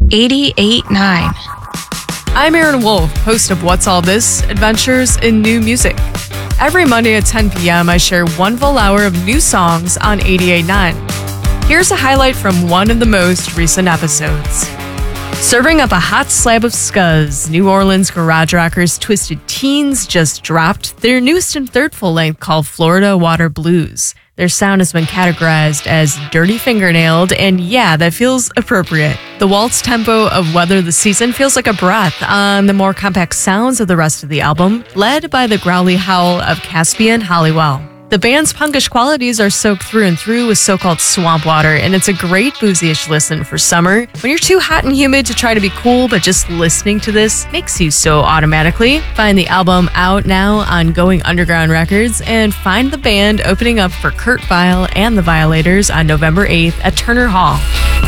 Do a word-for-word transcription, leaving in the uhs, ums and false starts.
eighty-eight point nine. I'm Aaron Wolf, host of What's All This? Adventures in New Music. Every Monday at ten p.m., I share one full hour of new songs on eighty-eight point nine. Here's a highlight from one of the most recent episodes. Serving up a hot slab of scuzz, New Orleans garage rockers Twisted Teens just dropped their newest and third full length called Florida Water Blues. Their sound has been categorized as dirty fingernailed, and yeah, that feels appropriate. The waltz tempo of Weather the Season feels like a breath on the more compact sounds of the rest of the album, led by the growly howl of Caspian Hollywell. The band's punkish qualities are soaked through and through with so-called swamp water, and it's a great boozy-ish listen for summer. When you're too hot and humid to try to be cool, but just listening to this makes you so automatically. Find the album out now on Going Underground Records, and find the band opening up for Kurt Vile and the Violators on November eighth at Turner Hall.